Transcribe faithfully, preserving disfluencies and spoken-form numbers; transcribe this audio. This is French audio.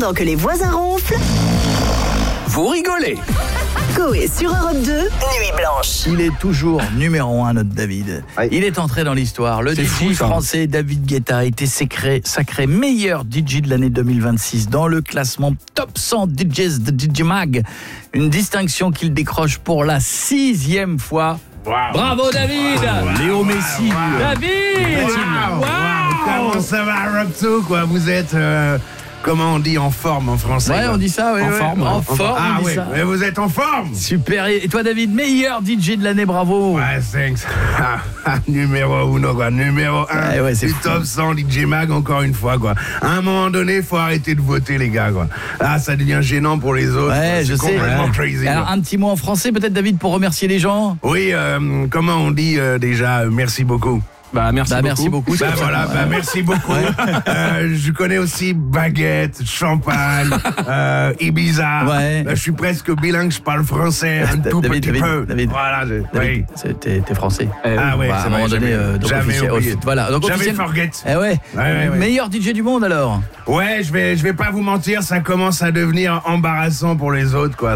Pendant que les voisins ronflent, vous rigolez. Coé sur Europe deux, Nuit Blanche. Il est toujours numéro un, notre David. Aïe. Il est entré dans l'histoire. Le C'est D J fou, ça. français David Guetta a été sacré, sacré meilleur D J de l'année deux mille vingt-six dans le classement Top cent D Js de D J Mag. Une distinction qu'il décroche pour la sixième fois. Wow. Bravo David. Léo Messi. wow. David. Wow, Wow. wow. Comment ça va, Rob deux, quoi? Vous êtes, euh, comment on dit, en forme en français? Ouais, quoi. on dit ça, ouais, en ouais. forme. En forme, Ah on dit ouais, ça. mais vous êtes en forme. Super. Et toi David, meilleur D J de l'année, bravo. Ouais, thanks. Numéro uno, quoi. Numéro un. Ouais, ouais, c'est du fou. top cent D J Mag, encore une fois, quoi. À un moment donné, faut arrêter de voter, les gars, quoi. Ah, ça devient gênant pour les autres. Ouais, quoi. je C'est sais. complètement Ouais. crazy. Alors quoi. un petit mot en français peut-être David pour remercier les gens. Oui, euh, comment on dit euh, déjà, euh, merci beaucoup. Bah merci Bah, beaucoup. merci beaucoup. Bah voilà, bah merci beaucoup. Euh, je connais aussi baguette, champagne, euh, Ibiza. Ouais. Euh, je suis presque bilingue, je parle français un tout David, petit David, peu. David. Voilà, je, oui. David, c'est- t'es, t'es français. Eh, Ah ouais, Bah, à c'est un moment vrai, donné, jamais, euh, donc jamais officiel- oublié. Voilà, donc Jamais officiel- forget. Eh ouais. Ouais, ouais, ouais. Meilleur D J du monde alors. Ouais, je vais, je vais pas vous mentir, ça commence à devenir embarrassant pour les autres, quoi.